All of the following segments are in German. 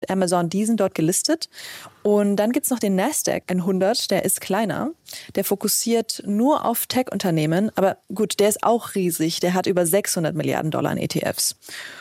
Amazon, die sind dort gelistet. Und dann gibt's noch den Nasdaq 100, der ist kleiner. Der fokussiert nur auf Tech-Unternehmen. Aber gut, der ist auch riesig. Der hat über 600 Milliarden Dollar in ETFs.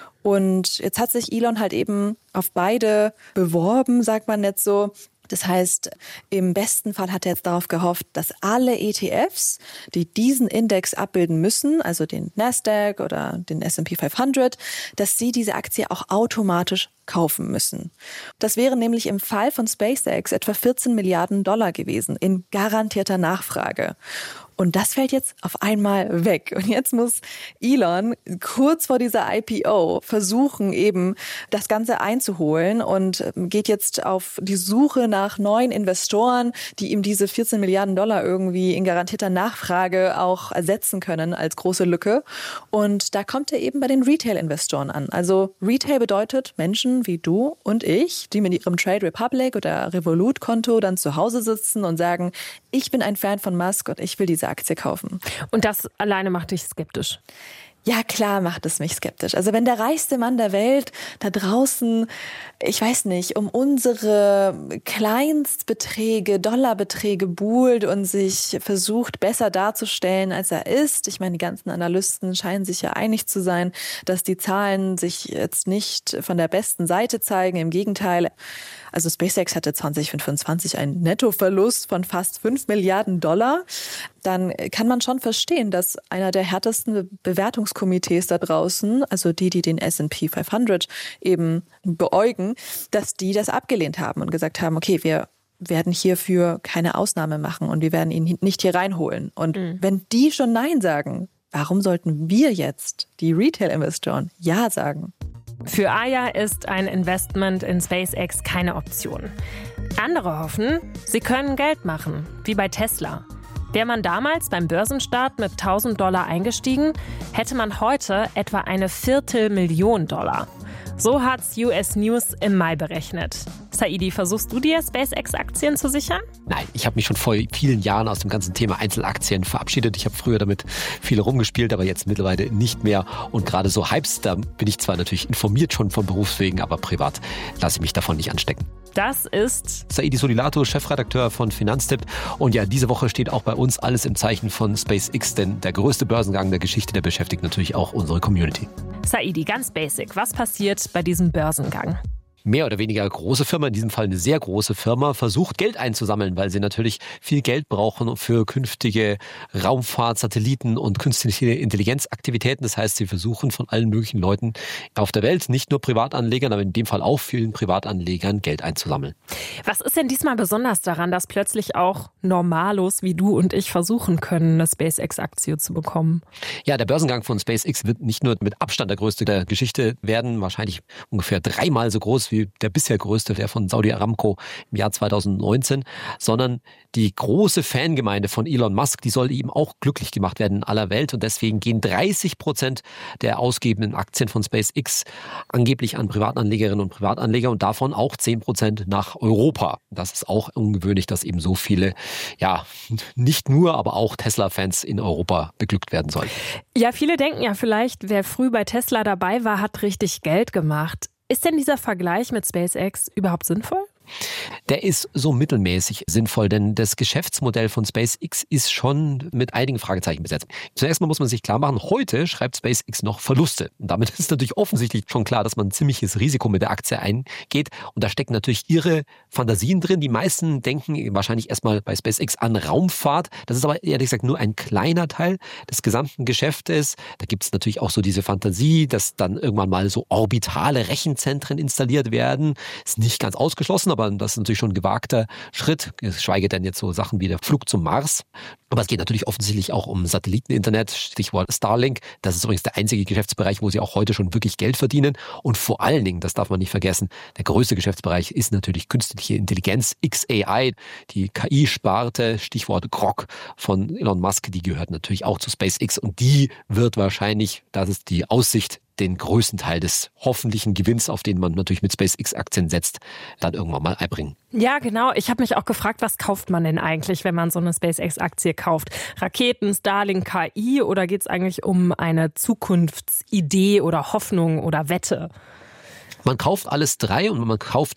Und jetzt hat sich Elon halt eben auf beide beworben, sagt man jetzt so. Das heißt, im besten Fall hat er jetzt darauf gehofft, dass alle ETFs, die diesen Index abbilden müssen, also den Nasdaq oder den S&P 500, dass sie diese Aktie auch automatisch kaufen müssen. Das wäre nämlich im Fall von SpaceX etwa 14 Milliarden Dollar gewesen in garantierter Nachfrage. Und das fällt jetzt auf einmal weg. Und jetzt muss Elon kurz vor dieser IPO versuchen, eben das Ganze einzuholen und geht jetzt auf die Suche nach neuen Investoren, die ihm diese 14 Milliarden Dollar irgendwie in garantierter Nachfrage auch ersetzen können als große Lücke. Und da kommt er eben bei den Retail-Investoren an. Also Retail bedeutet Menschen wie du und ich, die mit ihrem Trade Republic oder Revolut-Konto dann zu Hause sitzen und sagen, ich bin ein Fan von Musk und ich will diese Aktie kaufen. Und das alleine macht dich skeptisch? Ja, klar macht es mich skeptisch. Also wenn der reichste Mann der Welt da draußen, ich weiß nicht, um unsere Kleinstbeträge, Dollarbeträge buhlt und sich versucht, besser darzustellen, als er ist. Ich meine, die ganzen Analysten scheinen sich ja einig zu sein, dass die Zahlen sich jetzt nicht von der besten Seite zeigen. Im Gegenteil. Also SpaceX hatte 2025 einen Nettoverlust von fast 5 Milliarden Dollar. Dann kann man schon verstehen, dass einer der härtesten Bewertungskomitees da draußen, also die den S&P 500 eben beäugen, dass die das abgelehnt haben und gesagt haben, okay, wir werden hierfür keine Ausnahme machen und wir werden ihn nicht hier reinholen. Und wenn die schon Nein sagen, warum sollten wir jetzt, die Retail-Investoren, Ja sagen? Für Aya ist ein Investment in SpaceX keine Option. Andere hoffen, sie können Geld machen, wie bei Tesla. Wäre man damals beim Börsenstart mit $1.000 eingestiegen, hätte man heute etwa eine $250.000. So hat's US News im Mai berechnet. Saidi, versuchst du dir SpaceX-Aktien zu sichern? Nein, ich habe mich schon vor vielen Jahren aus dem ganzen Thema Einzelaktien verabschiedet. Ich habe früher damit viel rumgespielt, aber jetzt mittlerweile nicht mehr. Und gerade so Hypes, da bin ich zwar natürlich informiert schon von Berufswegen, aber privat lasse ich mich davon nicht anstecken. Das ist Saidi Solilato, Chefredakteur von Finanztipp. Und ja, diese Woche steht auch bei uns alles im Zeichen von SpaceX, denn der größte Börsengang der Geschichte, der beschäftigt natürlich auch unsere Community. Saidi, ganz basic. Was passiert bei diesem Börsengang? Mehr oder weniger große Firma, in diesem Fall eine sehr große Firma, versucht Geld einzusammeln, weil sie natürlich viel Geld brauchen für künftige Raumfahrt, Satelliten und künstliche Intelligenzaktivitäten. Das heißt, sie versuchen von allen möglichen Leuten auf der Welt, nicht nur Privatanlegern, aber in dem Fall auch vielen Privatanlegern, Geld einzusammeln. Was ist denn diesmal besonders daran, dass plötzlich auch Normalos wie du und ich versuchen können, eine SpaceX-Aktie zu bekommen? Ja, der Börsengang von SpaceX wird nicht nur mit Abstand der größte der Geschichte werden, wahrscheinlich ungefähr 3-mal so groß wie der bisher größte, der von Saudi Aramco im Jahr 2019, sondern die große Fangemeinde von Elon Musk, die soll eben auch glücklich gemacht werden in aller Welt und deswegen gehen 30% der ausgegebenen Aktien von SpaceX angeblich an Privatanlegerinnen und Privatanleger und davon auch 10% nach Europa. Das ist auch ungewöhnlich, dass eben so viele, ja, nicht nur, aber auch Tesla-Fans in Europa beglückt werden sollen. Ja, viele denken ja vielleicht, wer früh bei Tesla dabei war, hat richtig Geld gemacht. Ist denn dieser Vergleich mit SpaceX überhaupt sinnvoll? Der ist so mittelmäßig sinnvoll, denn das Geschäftsmodell von SpaceX ist schon mit einigen Fragezeichen besetzt. Zunächst mal muss man sich klar machen, heute schreibt SpaceX noch Verluste. Und damit ist natürlich offensichtlich schon klar, dass man ein ziemliches Risiko mit der Aktie eingeht. Und da stecken natürlich irre Fantasien drin. Die meisten denken wahrscheinlich erstmal bei SpaceX an Raumfahrt. Das ist aber ehrlich gesagt nur ein kleiner Teil des gesamten Geschäftes. Da gibt es natürlich auch so diese Fantasie, dass dann irgendwann mal so orbitale Rechenzentren installiert werden. Ist nicht ganz ausgeschlossen, aber das ist natürlich schon ein gewagter Schritt, geschweige denn jetzt so Sachen wie der Flug zum Mars. Aber es geht natürlich offensichtlich auch um Satelliteninternet, Stichwort Starlink. Das ist übrigens der einzige Geschäftsbereich, wo sie auch heute schon wirklich Geld verdienen. Und vor allen Dingen, das darf man nicht vergessen, der größte Geschäftsbereich ist natürlich künstliche Intelligenz, XAI, die KI-Sparte, Stichwort Grok von Elon Musk, die gehört natürlich auch zu SpaceX und die wird wahrscheinlich, das ist die Aussicht, den größten Teil des hoffentlichen Gewinns, auf den man natürlich mit SpaceX-Aktien setzt, dann irgendwann mal einbringen. Ja, genau. Ich habe mich auch gefragt, was kauft man denn eigentlich, wenn man so eine SpaceX-Aktie kauft? Raketen, Starlink, KI oder geht es eigentlich um eine Zukunftsidee oder Hoffnung oder Wette? Man kauft alles drei und man kauft